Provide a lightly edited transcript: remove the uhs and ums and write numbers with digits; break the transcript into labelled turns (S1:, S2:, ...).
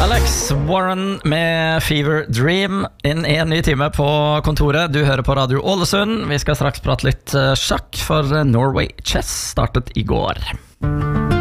S1: Alex Warren med Fever Dream inn I en ny time på kontoret. Du hører på Radio Ålesund. Vi skal straks prate litt sjakk, for Norway Chess startet I går.